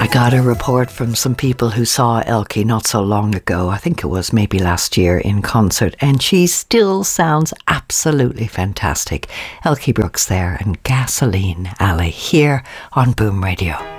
I got a report from some people who saw Elkie not so long ago. I think it was maybe last year in concert, and she still sounds absolutely fantastic. Elkie Brooks there and Gasoline Alley here on Boom Radio.